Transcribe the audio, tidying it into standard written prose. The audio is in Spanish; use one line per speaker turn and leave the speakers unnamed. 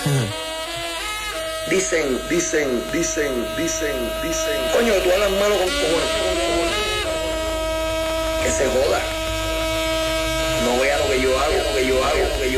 Dicen. Coño, tú hablas malo con cojones. Que se joda. No vea lo que yo hago,